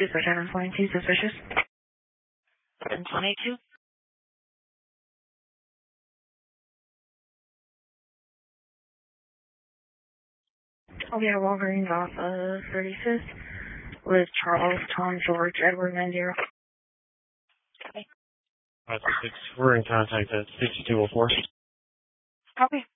Dispatch 122, suspicious. 122. Oh yeah, Walgreens off of 35th with Charles, Tom, George, Edward, 90. Okay. 526, we're in contact at 6204. Copy.